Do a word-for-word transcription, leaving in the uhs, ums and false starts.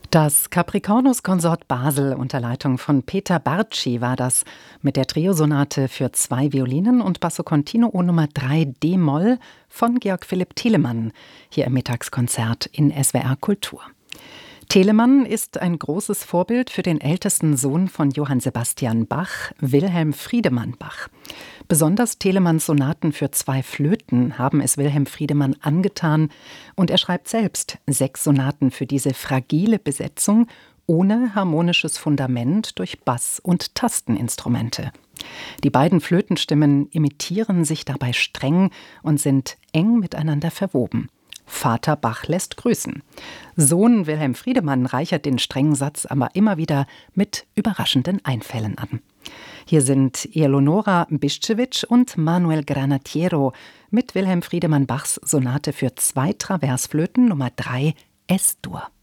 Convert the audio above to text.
Das Capricornus-Konsort Basel unter Leitung von Peter Bartschi war das mit der Triosonate für zwei Violinen und Basso Continuo Nummer drei d-Moll von Georg Philipp Telemann hier im Mittagskonzert in S W R Kultur. Telemann ist ein großes Vorbild für den ältesten Sohn von Johann Sebastian Bach, Wilhelm Friedemann Bach. Besonders Telemanns Sonaten für zwei Flöten haben es Wilhelm Friedemann angetan und er schreibt selbst sechs Sonaten für diese fragile Besetzung ohne harmonisches Fundament durch Bass- und Tasteninstrumente. Die beiden Flötenstimmen imitieren sich dabei streng und sind eng miteinander verwoben. Vater Bach lässt grüßen. Sohn Wilhelm Friedemann reichert den strengen Satz aber immer wieder mit überraschenden Einfällen an. Hier sind Eleonora Biszewicz und Manuel Granatiero mit Wilhelm Friedemann Bachs Sonate für zwei Traversflöten Nummer drei Es-Dur.